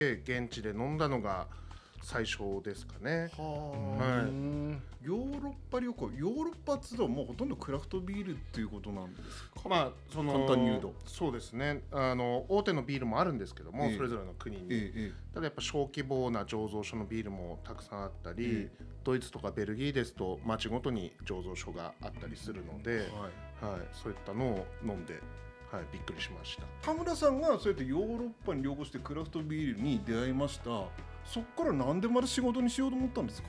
現地で飲んだのが最初ですかね。 はヨーロッパ旅行、ヨーロッパっていうともうほとんどクラフトビールっていうことなんですか？ まあその簡単に言うとそうですね、大手のビールもあるんですけども、それぞれの国に、ただやっぱ小規模な醸造所のビールもたくさんあったり、ドイツとかベルギーですと町ごとに醸造所があったりするので、そういったのを飲んで、びっくりしました。 田村さんがそうやってヨーロッパに旅行してクラフトビールに出会いました。そっから何でまた仕事にしようと思ったんですか？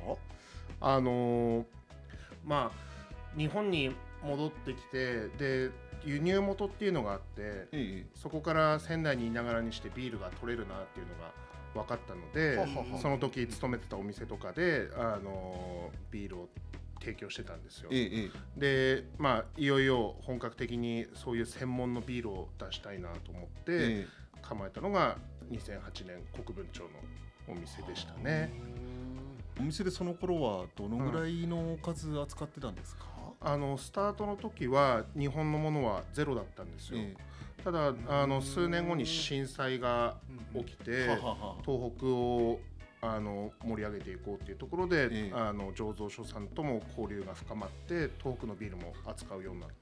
まあ日本に戻ってきて、で輸入元っていうのがあって、そこから仙台にいながらにしてビールが取れるなっていうのが分かったので、その時勤めてたお店とかでビールを提供してたんですよ。で、いよいよ本格的にそういう専門のビールを出したいなと思って構えたのが2008年国分町のお店でしたね。 お店でその頃はどのぐらいの数扱ってたんですか？ スタートの時は日本のものはゼロだったんですよ。ただ数年後に震災が起きて、東北を盛り上げていこうっていうところで、醸造所さんとも交流が深まって東北のビールも扱うようになって、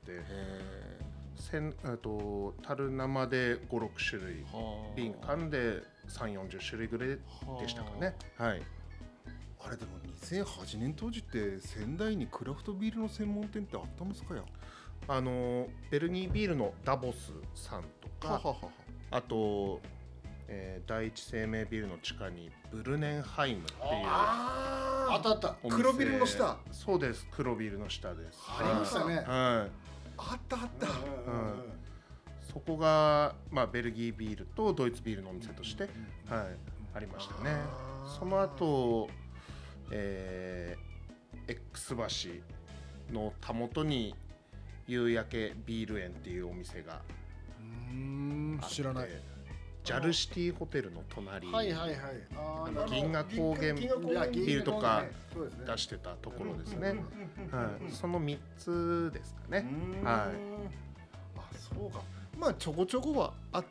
樽生で 5,6 種類、瓶缶で 3,40 種類ぐらいでしたかね。 あれでも2008年当時って仙台にクラフトビールの専門店ってあったんですかや？ ベルギービールのダボスさんとか、あと第一生命ビルの地下にブルネンハイムっていうあったあった黒ビルの下。 そうです、黒ビルの下です。 ありましたね。 あったあった、 そこが、ベルギービールとドイツビールのお店として、ありましたね。その後、X 橋のたもとに夕焼けビール園っていうお店があって、 知らない。 ジャルシティホテルの隣、銀河高原ビビールとか出してたところですね。その3つですかね。 そうか。ちょこちょこはあって、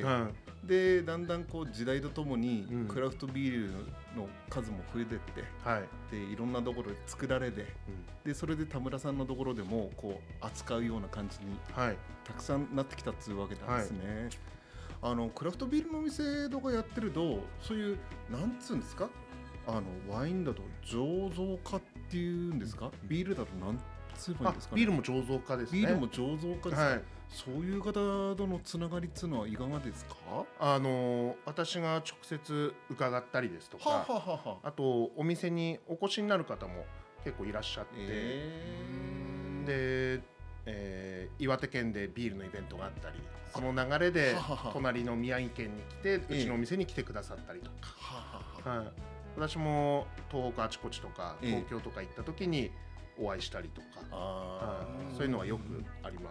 でだんだんこう時代とともにクラフトビールの数も増えてって、でいろんなところで作られて、でそれで田村さんのところでもこう扱うような感じにたくさんなってきたっていうわけなんですね。クラフトビールのお店とかやってると、そういうなんつうんですか、ワインだと醸造家っていうんですか、ビールだとなんつうばいいんですかね。 ビールも醸造家ですね。 ビールも醸造家ですか。そういう方とのつながりっていうのはいかがですか？ 私が直接伺ったりですとか、あとお店にお越しになる方も結構いらっしゃって、で、岩手県でビールのイベントがあったり、その流れで隣の宮城県に来てうちのお店に来てくださったりとか、私も東北あちこちとか東京とか行った時にお会いしたりとか、そういうのはよくあります。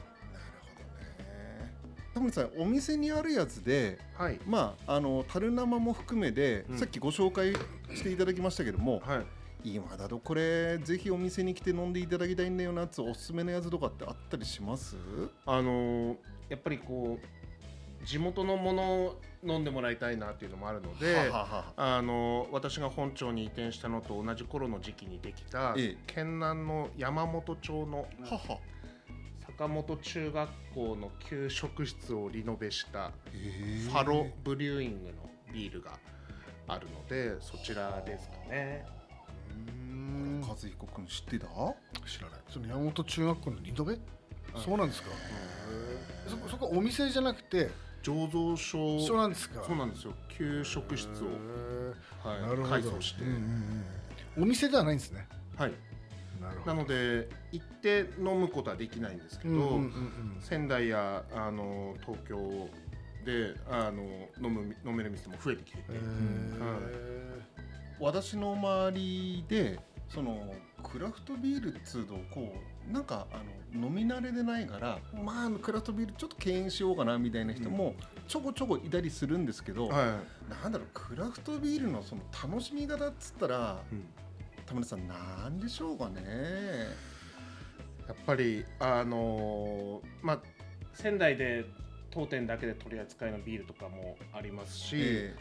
田村さん、お店にあるやつで、樽生も含めで、さっきご紹介していただきましたけども、今だとこれぜひお店に来て飲んでいただきたいんだよなっておすすめのやつとかってあったりします？ やっぱりこう地元のものを飲んでもらいたいなっていうのもあるので、私が本町に移転したのと同じ頃の時期にできた、県南の山本町の坂本中学校の給食室をリノベしたファロブリューイングのビールがあるので、そちらですかね。 和彦君知ってた？ 知らない。その山本中学校のリノベ？そうなんですか。そこお店じゃなくて醸造所。 そうなんですか。 そうなんですよ。給食室を改装して、 お店ではないんですね。 なので行って飲むことはできないんですけど、仙台や東京で飲める店も増えてきてて、 私の周りでそのクラフトビールっつうとこうなんか飲み慣れでないから、クラフトビールちょっと敬遠しようかなみたいな人もちょこちょこいたりするんですけど、なんだろう、クラフトビールのその楽しみ方っつったら、田村さんなんでしょうかね。 やっぱり仙台で当店だけで取り扱いのビールとかもありますし、